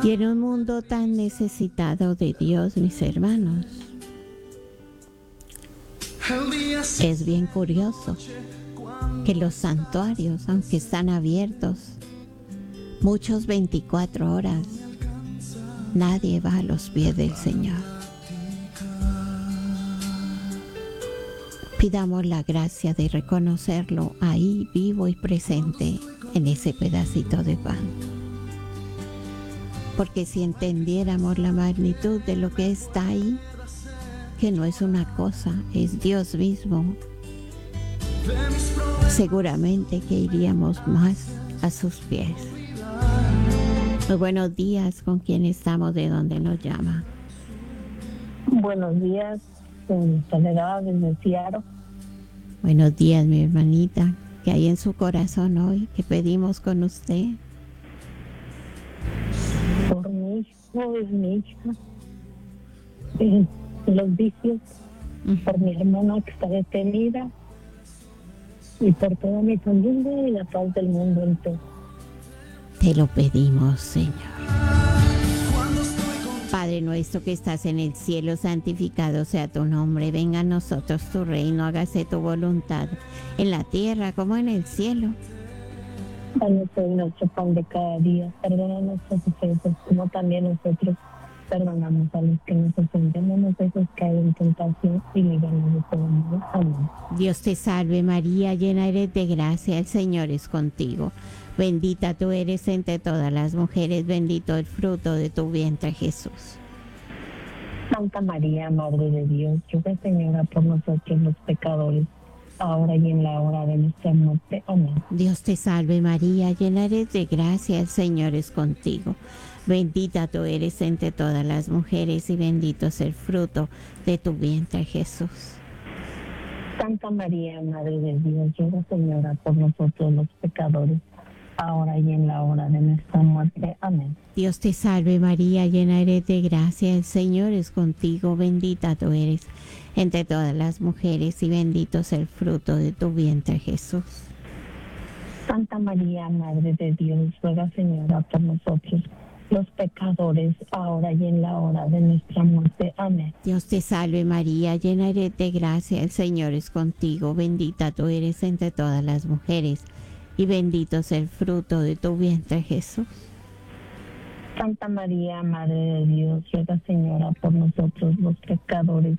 Y en un mundo tan necesitado de Dios, mis hermanos, es bien curioso que los santuarios, aunque están abiertos, muchos 24 horas, nadie va a los pies del Señor. Pidamos la gracia de reconocerlo ahí vivo y presente en ese pedacito de pan. Porque si entendiéramos la magnitud de lo que está ahí, que no es una cosa, es Dios mismo, seguramente que iríamos más a sus pies. Muy buenos días, ¿con quién estamos? ¿De dónde nos llama? Buenos días, Soledad desde Seattle. Buenos días, mi hermanita. ¿Qué hay en su corazón hoy? ¿Qué pedimos con usted? Por mi hijo y mi hija, los vicios, por mi hermana que está detenida y por toda mi familia y la paz del mundo entero. Te lo pedimos, Señor. Padre nuestro que estás en el cielo, santificado sea tu nombre. Venga a nosotros tu reino, hágase tu voluntad, en la tierra como en el cielo. Danos hoy nuestro pan de cada día. Perdona nuestras ofensas, como también nosotros perdonamos a los que nos ofenden. No nos dejes caer en tentación y líbranos de todo mal. Amén. Dios te salve María, llena eres de gracia, el Señor es contigo. Bendita tú eres entre todas las mujeres, bendito el fruto de tu vientre, Jesús. Santa María, Madre de Dios, ruega, Señora, por nosotros los pecadores, ahora y en la hora de nuestra muerte. Amén. Dios te salve María, llena eres de gracia, el Señor es contigo. Bendita tú eres entre todas las mujeres y bendito es el fruto de tu vientre, Jesús. Santa María, Madre de Dios, ruega, Señora, por nosotros los pecadores, ahora y en la hora de nuestra muerte. Amén. Dios te salve María, llena eres de gracia, el Señor es contigo, bendita tú eres entre todas las mujeres y bendito es el fruto de tu vientre, Jesús. Santa María, Madre de Dios, ruega, Señora, por nosotros los pecadores, ahora y en la hora de nuestra muerte. Amén. Dios te salve María, llena eres de gracia, el Señor es contigo, bendita tú eres entre todas las mujeres y bendito es el fruto de tu vientre, Jesús. Santa María, Madre de Dios, ruega, Señora, por nosotros los pecadores,